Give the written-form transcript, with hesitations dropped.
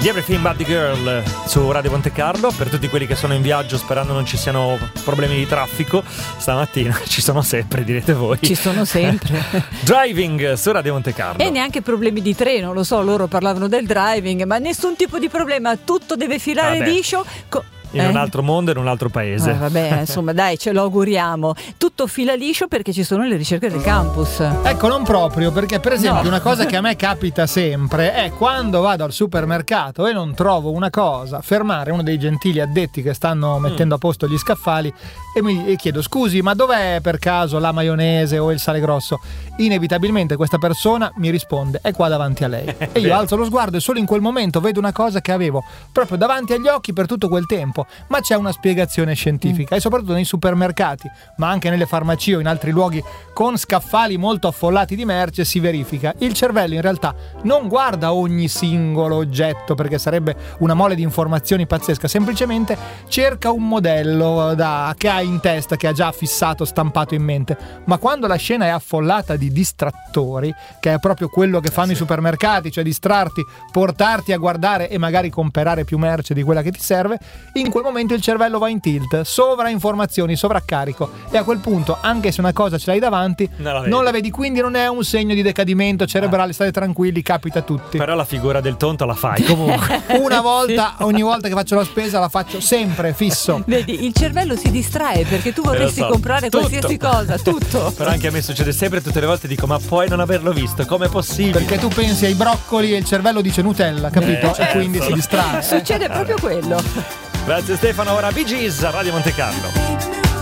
di Everything But The Girl su Radio Monte Carlo. Per tutti quelli che sono in viaggio sperando non ci siano problemi di traffico stamattina, ci sono sempre, direte voi. Ci sono sempre. Driving su Radio Monte Carlo. E neanche problemi di treno, lo so, loro parlavano del driving, ma nessun tipo di problema, tutto deve filare liscio. In un altro mondo, in un altro paese. Vabbè, insomma, dai, ce lo auguriamo. Tutto fila liscio perché ci sono le ricerche del campus. Ecco, non proprio, perché per esempio una cosa che a me capita sempre è quando vado al supermercato e non trovo una cosa, fermare uno dei gentili addetti che stanno mettendo a posto gli scaffali e chiedo: scusi, ma dov'è per caso la maionese o il sale grosso? Inevitabilmente questa persona mi risponde: è qua davanti a lei. E io alzo lo sguardo e solo in quel momento vedo una cosa che avevo proprio davanti agli occhi per tutto quel tempo. Ma c'è una spiegazione scientifica e soprattutto nei supermercati, ma anche nelle farmacie o in altri luoghi con scaffali molto affollati di merce si verifica. Il cervello in realtà non guarda ogni singolo oggetto perché sarebbe una mole di informazioni pazzesca, semplicemente cerca un modello che ha in testa, che ha già fissato, stampato in mente. Ma quando la scena è affollata di distrattori, che è proprio quello che fanno i supermercati, cioè distrarti, portarti a guardare e magari comprare più merce di quella che ti serve, in quel momento il cervello va in tilt, sovrainformazioni, sovraccarico, e a quel punto, anche se una cosa ce l'hai davanti, non la vedi, quindi non è un segno di decadimento cerebrale, state tranquilli, capita a tutti. Però la figura del tonto la fai comunque. Una volta, ogni volta che faccio la spesa la faccio sempre, fisso. Vedi, il cervello si distrae perché tu vorresti comprare qualsiasi cosa, tutto. Però anche a me succede sempre, tutte le volte dico: ma puoi non averlo visto, com'è possibile? Perché tu pensi ai broccoli e il cervello dice Nutella, capito? Certo. E quindi si distrae. Succede proprio quello. Grazie Stefano, ora Bee Gees a Radio Monte Carlo.